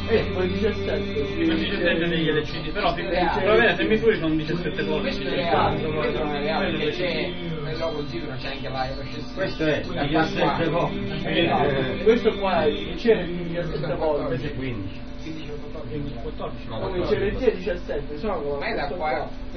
poi 17. Non 17 degli LCD, però semifuri sono 17 pollici. Questo non è reale, perché c'è, lo considero, c'è anche l'iOS. Questo è 17 pollici. Questo qua c'era il 17 pollici. Questo è 15. 14. Come c'era il 17, sono Ma è da qua.